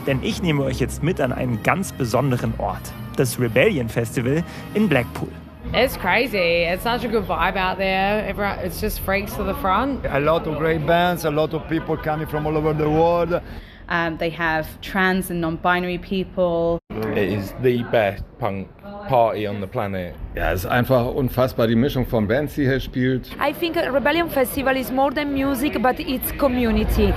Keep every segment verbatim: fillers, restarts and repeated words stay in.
Denn ich nehme euch jetzt mit an einen ganz besonderen Ort. Das Rebellion Festival in Blackpool. It's crazy. It's such a good vibe out there. Everyone, it's just freaks to the front. A lot of great bands, a lot of people coming from all over the world. Um, they have trans and non-binary people. It is the best punk party on the planet. Ja, es ist einfach unfassbar, die Mischung von Bands, die hier spielt. I think Rebellion Festival is more than music, but it's community.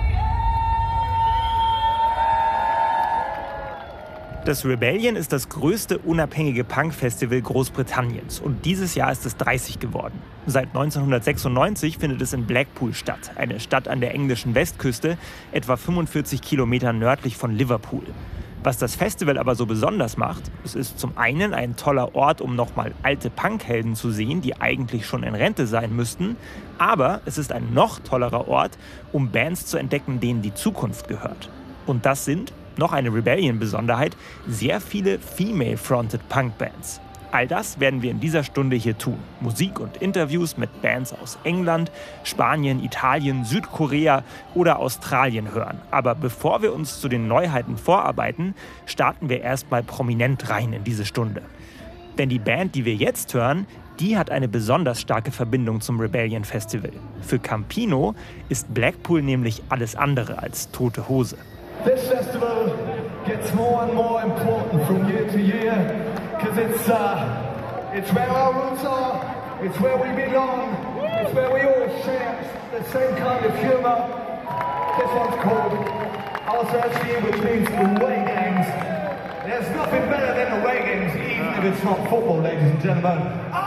Das Rebellion ist das größte unabhängige Punk-Festival Großbritanniens und dieses Jahr ist es dreißig geworden. Seit neunzehnhundertsechsundneunzig findet es in Blackpool statt, eine Stadt an der englischen Westküste, etwa fünfundvierzig Kilometer nördlich von Liverpool. Was das Festival aber so besonders macht, es ist zum einen ein toller Ort, um nochmal alte Punkhelden zu sehen, die eigentlich schon in Rente sein müssten, aber es ist ein noch tollerer Ort, um Bands zu entdecken, denen die Zukunft gehört. Und das sind, noch eine Rebellion-Besonderheit, sehr viele Female-Fronted Punk-Bands. All das werden wir in dieser Stunde hier tun. Musik und Interviews mit Bands aus England, Spanien, Italien, Südkorea oder Australien hören. Aber bevor wir uns zu den Neuheiten vorarbeiten, starten wir erstmal prominent rein in diese Stunde. Denn die Band, die wir jetzt hören, die hat eine besonders starke Verbindung zum Rebellion Festival. Für Campino ist Blackpool nämlich alles andere als tote Hose. This festival gets more and more important from year to year because it's, uh, it's where our roots are, it's where we belong, it's where we all share the same kind of humour. This one's called I'll Search For You, which means away games. There's nothing better than away games, even if it's not football, ladies and gentlemen.